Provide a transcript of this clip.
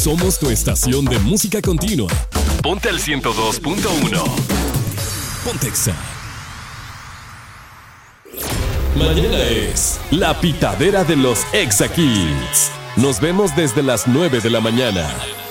Somos tu estación de música continua. Ponte al 102.1. Pontexa. Mañana es la pitadera de los Exa Kids. Nos vemos desde las 9 de la mañana.